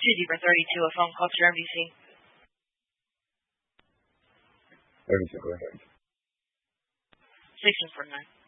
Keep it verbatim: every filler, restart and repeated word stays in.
two zero three two, a phone call to your M D C. M D C, go ahead. six one four nine.